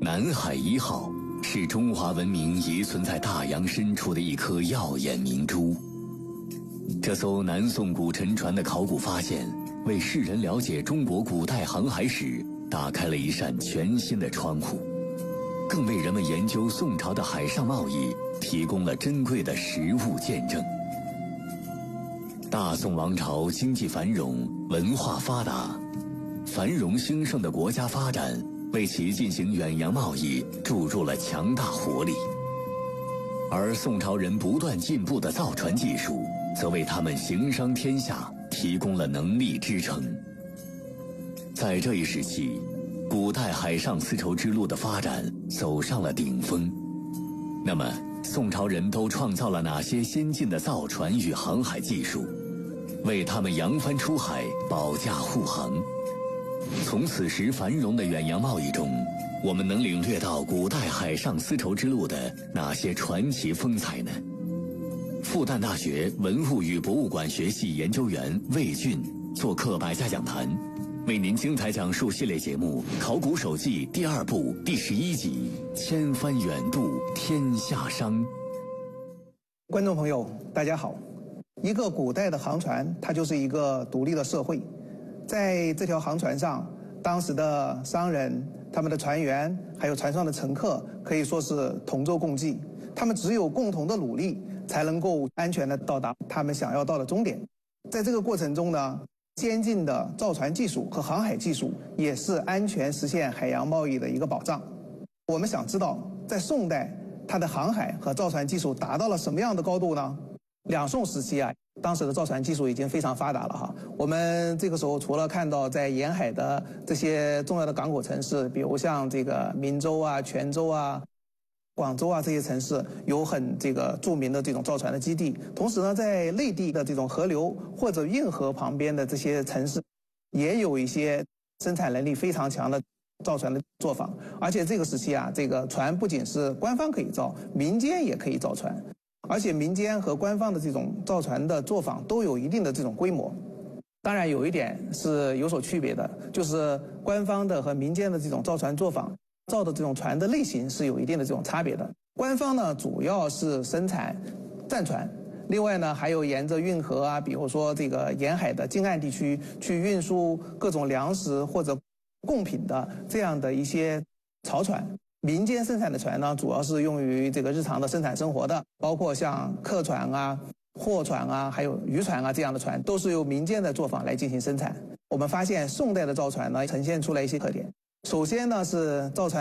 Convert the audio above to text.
南海1号是中华文明遗存在大洋深处的一颗耀眼明珠。这艘南宋古沉船的考古发现，为世人了解中国古代航海史打开了一扇全新的窗户，更为人们研究宋朝的海上贸易提供了珍贵的实物见证。大宋王朝经济繁荣，文化发达，繁荣兴盛的国家发展为其进行远洋贸易注入了强大活力，而宋朝人不断进步的造船技术则为他们行商天下提供了能力支撑。在这一时期，古代海上丝绸之路的发展走上了顶峰。那么，宋朝人都创造了哪些先进的造船与航海技术，为他们扬帆出海，保驾护航？从此时繁荣的远洋贸易中，我们能领略到古代海上丝绸之路的哪些传奇风采呢？复旦大学文物与博物馆学系研究员魏俊做客百家讲坛，为您精彩讲述系列节目《考古手记》第2部第11集《千帆远渡天下商》。 观众朋友，大家好。一个古代的航船，它就是一个独立的社会。在这条航船上，当时的商人、他们的船员还有船上的乘客可以说是同舟共济，他们只有共同的努力才能够安全的到达他们想要到的终点。在这个过程中呢，先进的造船技术和航海技术也是安全实现海洋贸易的一个保障。我们想知道，在宋代它的航海和造船技术达到了什么样的高度呢？两宋时期啊，当时的造船技术已经非常发达了哈。我们这个时候除了看到在沿海的这些重要的港口城市，比如像这个明州啊、泉州啊、广州啊这些城市有很著名的这种造船的基地，同时呢，在内地的这种河流或者运河旁边的这些城市，也有一些生产能力非常强的造船的作坊。而且这个时期啊，这个船不仅是官方可以造，民间也可以造船。而且民间和官方的这种造船的作坊都有一定的这种规模。当然有一点是有所区别的，就是官方的和民间的这种造船作坊造的这种船的类型是有一定的这种差别的。官方呢主要是生产战船，另外呢还有沿着运河啊，比如说这个沿海的近岸地区去运输各种粮食或者贡品的这样的一些漕船。民间生产的船呢，主要是用于这个日常的生产生活的，包括像客船啊、货船啊，还有渔船啊这样的船，都是由民间的作坊来进行生产。我们发现宋代的造船呢，呈现出来一些特点。首先呢是造船